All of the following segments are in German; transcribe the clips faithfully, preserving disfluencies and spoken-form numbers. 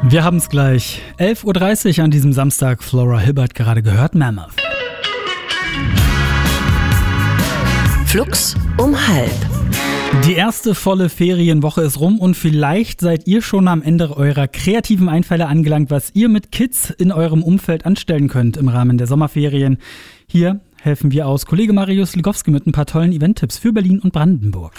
Wir haben es gleich. elf Uhr dreißig an diesem Samstag. Flora Hilbert gerade gehört, Mammoth. Flux um halb. Die erste volle Ferienwoche ist rum und vielleicht seid ihr schon am Ende eurer kreativen Einfälle angelangt, was ihr mit Kids in eurem Umfeld anstellen könnt im Rahmen der Sommerferien. Hier helfen wir aus. Kollege Marius Ligowski mit ein paar tollen Event-Tipps für Berlin und Brandenburg.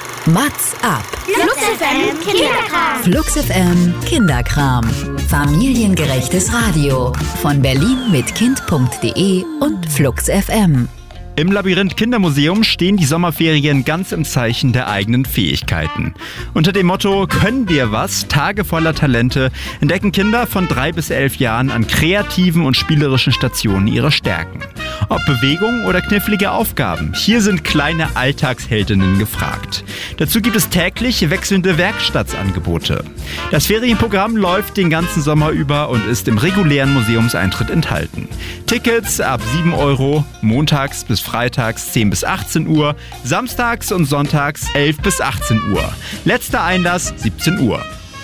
Mats ab. Flux F M Kinderkram. Flux F M Kinderkram. Familiengerechtes Radio. Von berlin mit kind punkt de und Flux F M. Im Labyrinth Kindermuseum stehen die Sommerferien ganz im Zeichen der eigenen Fähigkeiten. Unter dem Motto Können wir was? Tage voller Talente entdecken Kinder von drei bis elf Jahren an kreativen und spielerischen Stationen ihre Stärken. Ob Bewegung oder knifflige Aufgaben, hier sind kleine Alltagsheldinnen gefragt. Dazu gibt es täglich wechselnde Werkstattangebote. Das Ferienprogramm läuft den ganzen Sommer über und ist im regulären Museumseintritt enthalten. Tickets ab sieben Euro, montags bis freitags zehn bis achtzehn Uhr, samstags und sonntags elf bis achtzehn Uhr. Letzter Einlass siebzehn Uhr.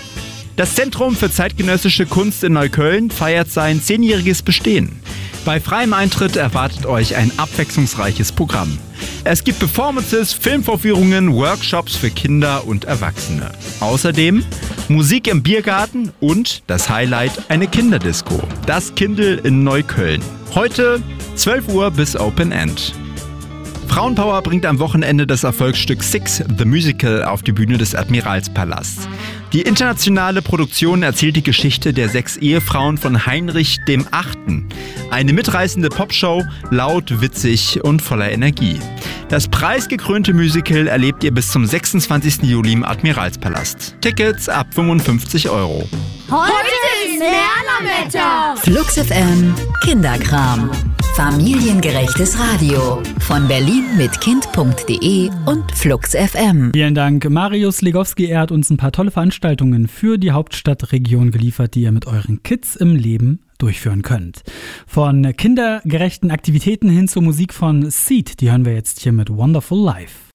Das Zentrum für zeitgenössische Kunst in Neukölln feiert sein zehnjähriges Bestehen. Bei freiem Eintritt erwartet euch ein abwechslungsreiches Programm. Es gibt Performances, Filmvorführungen, Workshops für Kinder und Erwachsene. Außerdem Musik im Biergarten und das Highlight eine Kinderdisco. Das Kindl in Neukölln. Heute zwölf Uhr bis Open End. Frauenpower bringt am Wochenende das Erfolgsstück Six, The Musical, auf die Bühne des Admiralspalasts. Die internationale Produktion erzählt die Geschichte der sechs Ehefrauen von Heinrich dem Achten. Eine mitreißende Popshow, laut, witzig und voller Energie. Das preisgekrönte Musical erlebt ihr bis zum sechsundzwanzigsten Juli im Admiralspalast. Tickets ab fünfundfünfzig Euro. Heute ist Lernerwetter. Flux F M Kinderkram. Familiengerechtes Radio. Von berlin mit kind punkt de und Flux F M. Vielen Dank, Marius Ligowski. Er hat uns ein paar tolle Veranstaltungen für die Hauptstadtregion geliefert, die ihr mit euren Kids im Leben durchführen könnt. Von kindergerechten Aktivitäten hin zur Musik von Seed, die hören wir jetzt hier mit Wonderful Life.